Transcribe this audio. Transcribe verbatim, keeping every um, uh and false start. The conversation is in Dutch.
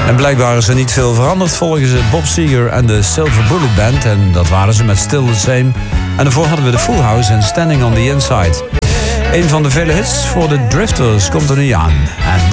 En blijkbaar is er niet veel veranderd volgens Bob Seger en de Silver Bullet Band. En dat waren ze met Still the Same. En daarvoor hadden we de Full House en Standing on the Inside. Een van de vele hits voor de Drifters komt er nu aan. En